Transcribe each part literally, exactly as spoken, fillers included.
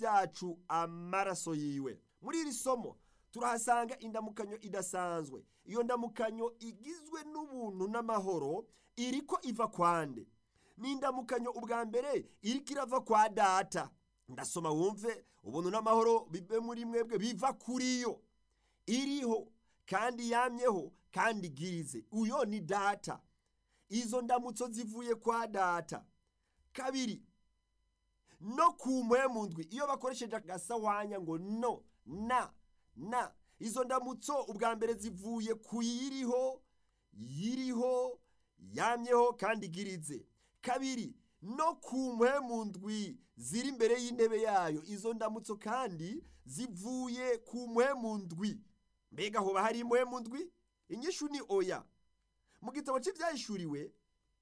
byacu amaraso yiwe. Muri iri somo turahasanga indamukanyo idasanzwe. Iyo ndamukanyo igizwe n'ubuntu n'amahoro iriko iva kwande. Ni indamukanyo ubwa mbere iriko irava kwa Data. Ndasoma wumve, ubuntu n'amahoro bibe muri mwebwe biva kuri yo, iriho kandi yamyeho kandi igirize. Uyo ni Data. Izo ndamutso zivuye kwa Data. Kabiri, no ku mpwemu ndwi. Iyo bakoresheje agasawanya ngo no na na, izo ndamutso ubwa mbere zivuye ku yiriho, yiriho, yamyeho kandi igirize. Kabiri, no ku mpwemu ndwi ziri imbere y'intebe yayo. Izo ndamutso kandi zivuye ku mpwemu ndwi. Mbega hoba hari impwemu ndwi? Inyishu ni oya. Mu gitabo cy'ibyahishuriwe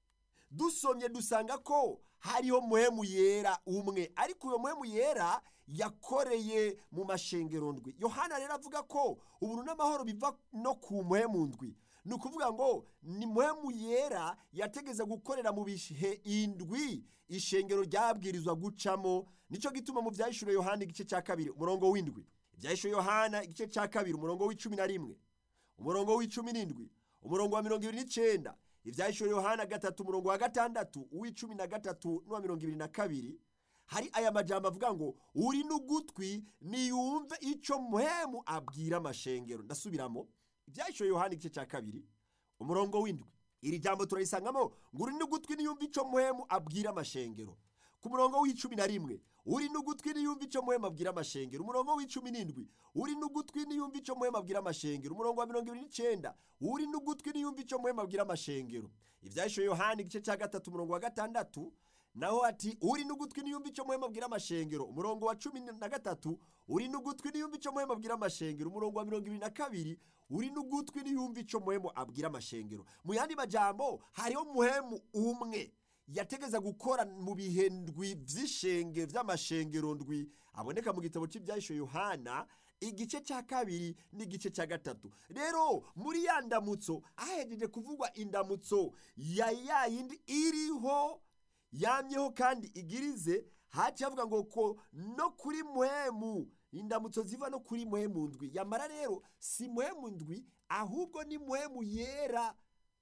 dusomye dusanga ko hariho mpwemu yera umwe, ariko uyo mpwemu yera yakoreye mu mashengero ndwi. Yohana rero avuga ko ubuntu n'amahoro biva no ku mpwemu ndwi. Ni ukuvuga ngo ni mpwemu yera yategeza gukorera mu bihe indwi ishengero ryabwirizwa gucamo. Nico gituma mu byahishuriwe Yohana igice cya kabiri umurongo w'indwi, ibyahishuriwe Yohana igice cya kabiri umurongo w'icumi na rimwe, umurongo w'icumi n'indwi, umurongo wa mirongo ibiri n'icenda, ibyahishuriwe Yohana gatatu umurongo wa gatandatu, uw'icumi na gatatu n'uwa mirongo ibiri na kabiri, hari aya majambo avuga ngo uri n'ugutwi niyumve ico mpwemu abwira amashengero. Ndasubiramo, ibyahishuriwe Yohana igice cya kabiri umurongo w'indwi. Iri jambo turarisangamo ngo uri n'ugutwi niyumve ico mpwemu abwira amashengero. Ku murongo w'icumi na rimwe, uri n'ugutwi niyumve ico mpwemu abwira amashengero. Umurongo w'icumi n'indwi, uri n'ugutwi niyumve ico mpwemu abwira amashengero. Umurongo wa mirongo ibiri n'icenda, uri n'ugutwi niyumve ico mpwemu abwira amashengero. Ivyahishuriwe Yohana igice cya gatatu umurongo wa gatandatu naho ati uri n'ugutwi niyumve ico mpwemu abwira amashengero. Umurongo wa cumi na gatatu, uri n'ugutwi niyumve ico mpwemu abwira amashengero. Umurongo wa mirongo ibiri na kabiri, uri n'ugutwi niyumve ico mpwemu abwira amashengero. Mu yandi majambo, hariho mpwemu umwe yategeza gukora mu bihe ndwi vy'ishenge vy'amashengero ndwi aboneka mu gitabo cy'ibyahishuriwe Yohana igice cya kabiri n'igice cya gatatu. Rero muri ya ndamutso ahejeje kuvugwa indamutso ya yayindi iriho, yamyeho kandi igirize, haci havuga ngo ko no kuri mpwemu, indamutso ziva no kuri mpwemu ndwi. Yamara rero si mpwemu ndwi, ahubwo ni mpwemu yera.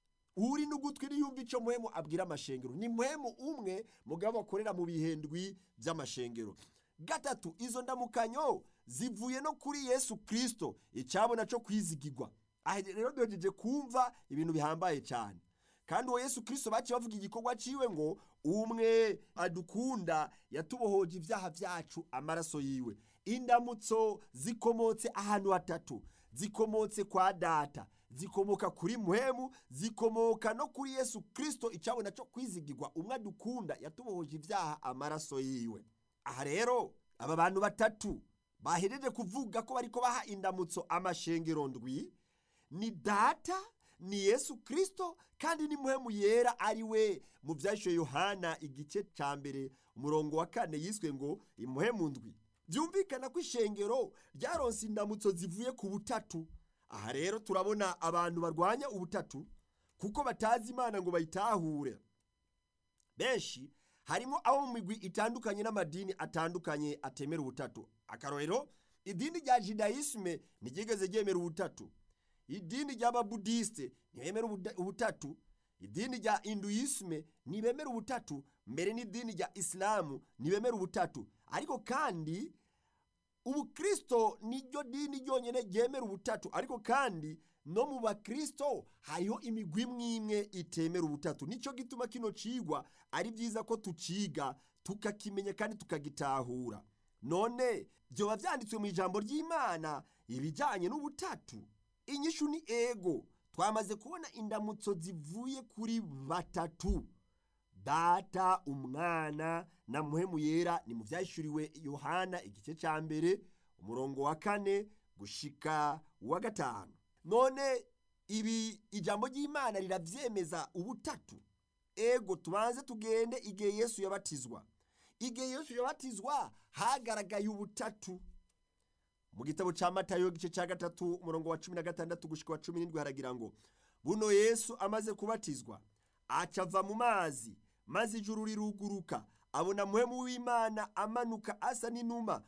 Uri n'ugutwi niyumve ico mpwemu abwira amashengero. Ni mpwemu umwe mugabo akorera mu bihendwi by'amashengero. Gatatu, izo ndamukanyo zivuye no kuri Yesu Kristo, icabona cyo kwizigirwa. Aha rero duhejeje kumva ibintu bihambaye cyane. Kandi uwo Yesu Kristo baci bavuga igikorwa ciwe ngo umwe adukunda yatubohoje ibyaha byacu amaraso yiwe. Indamutso zikomotse ahantu hatatu. Zikomotse kwa Data, zikomoka kuri mpwemu, zikomoka no kuri Yesu Kristo icabona cyo kwizigirwa, umwe adukunda yatubohoje ibyaha amaraso yiwe. Aha rero aba bantu batatu bahejeje kuvuga ko bariko baha indamutso amashengero ndwi ni Data, ni Yesu Kristo, kandi ni mpwemu yera ari we mu byahishuriwe Yohana igice ca mbere umurongo wa kane yiswe ngo impwemu ndwi. Byumvikana ko ishengero ryaronse indamutso zivuye ku butatu. Aha rero turabona abantu barwanya ubutatu kuko batazi Imana ngo bayitahure. Benshi harimo abo mu migwi itandukanye n'amadini atandukanye atemera ubutatu. Akarorero, idini rya Judaisme ntigeze ryemera ubutatu. Idini ry'Ababudiste ntibemera ubutatu. Idini rya Hinduisme ntibemera ubutatu. Mbere n'idini rya Islamu ntibemera ubutatu. Ariko kandi Ubukristo niryo dini ryonyene ryemera ubutatu. Ariko kandi no mu bakristo hariho imigwi imwe itemera ubutatu. Nico gituma kino cigwa ari byiza ko tuciga tukakimenya kandi tukagitahura. None byoba vyanditswe mu ijambo ry'Imana ibijanye n'ubutatu? Inyishu ni ego. Twamaze kubona indamutso zivuye kuri batatu: Data, Umwana na mpwemu yera. Ni mu byahishuriwe Yohana igice ca mbere umurongo wa kane gushika wa gatanu. None ibi ijambo ry'Imana riravyemeza ubutatu? Ego, tubanze tugende igihe Yesu yabatizwa. Igihe Yesu yabatizwa hagaragaye ubutatu. Mu gitabo ca Matayo igice ca gatatu umurongo wa cumi na gatandatu gushika wa cumi n'indwi haragira ngo buno Yesu amaze kubatizwa acava mu mazi, maze ijuru riruguruka, abona mpwemu w'Imana amanuka asa n'inuma